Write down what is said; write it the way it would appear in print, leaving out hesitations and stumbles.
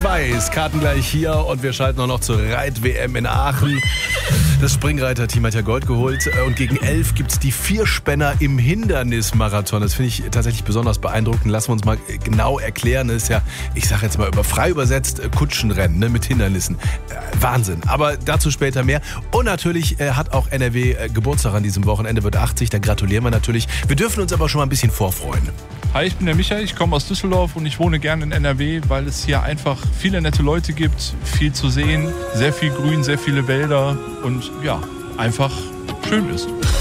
Weiß. Karten gleich hier und wir schalten auch noch zur Reit-WM in Aachen. Das Springreiter-Team hat ja Gold geholt und gegen 11 gibt es die Vierspänner im Hindernismarathon. Das finde ich tatsächlich besonders beeindruckend. Lassen wir uns mal genau erklären. Das ist ja, ich sage jetzt mal frei übersetzt, Kutschenrennen mit Hindernissen. Wahnsinn. Aber dazu später mehr. Und natürlich hat auch NRW Geburtstag an diesem Wochenende, wird 80. Da gratulieren wir natürlich. Wir dürfen uns aber schon mal ein bisschen vorfreuen. Hi, ich bin der Michael, ich komme aus Düsseldorf und ich wohne gerne in NRW, weil es hier einfach viele nette Leute gibt, viel zu sehen, sehr viel Grün, sehr viele Wälder und ja, einfach schön ist.